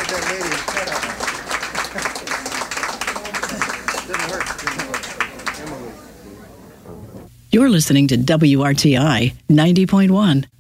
that lady cut off. Didn't work. Emily. You're listening to WRTI 90.1.